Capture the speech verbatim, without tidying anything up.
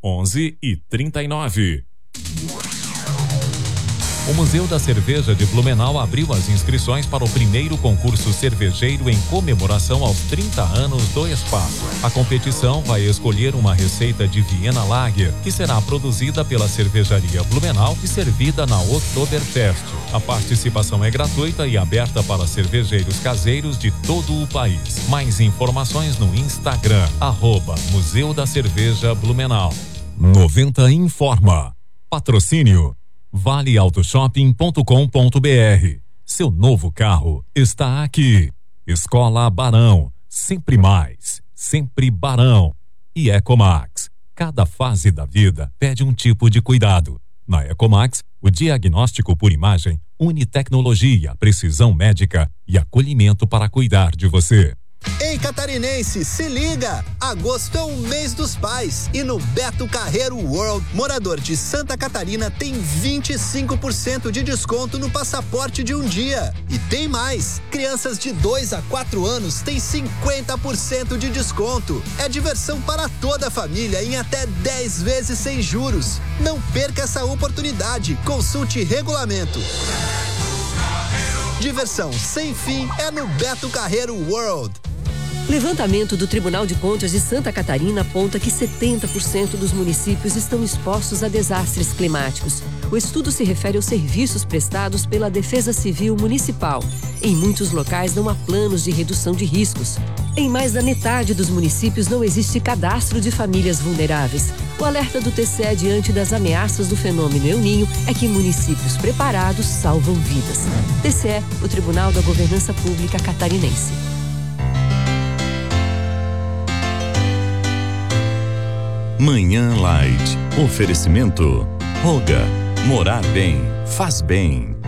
onze e trinta e nove. O Museu da Cerveja de Blumenau abriu as inscrições para o primeiro concurso cervejeiro em comemoração aos trinta anos do espaço. A competição vai escolher uma receita de Viena Lager, que será produzida pela cervejaria Blumenau e servida na Oktoberfest. A participação é gratuita e aberta para cervejeiros caseiros de todo o país. Mais informações no Instagram, arroba Museu da Cerveja Blumenau. noventa informa. Patrocínio vale auto shopping ponto com ponto br. Seu novo carro está aqui. Escola Barão, sempre mais, sempre Barão. E Ecomax, cada fase da vida pede um tipo de cuidado. Na Ecomax, o diagnóstico por imagem une tecnologia, precisão médica e acolhimento para cuidar de você. Ei, catarinense, se liga! Agosto é o mês dos pais e no Beto Carreiro World, morador de Santa Catarina tem vinte e cinco por cento de desconto no passaporte de um dia. E tem mais! Crianças de dois a quatro anos têm cinquenta por cento de desconto. É diversão para toda a família em até dez vezes sem juros. Não perca essa oportunidade. Consulte regulamento. Diversão sem fim é no Beto Carreiro World. Levantamento do Tribunal de Contas de Santa Catarina aponta que setenta por cento dos municípios estão expostos a desastres climáticos. O estudo se refere aos serviços prestados pela Defesa Civil Municipal. Em muitos locais não há planos de redução de riscos. Em mais da metade dos municípios não existe cadastro de famílias vulneráveis. O alerta do T C E diante das ameaças do fenômeno El Ninho é que municípios preparados salvam vidas. T C E, o Tribunal da Governança Pública Catarinense. Manhã Light. Oferecimento. Roga. Morar bem. Faz bem.